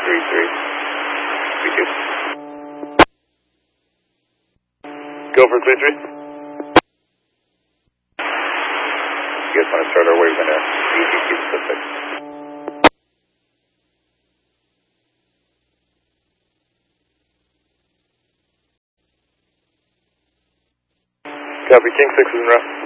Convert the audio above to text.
32. Go for clear 3. You guys want to start our way, we're going to EGQ Pacific. Copy, King 6 is en route.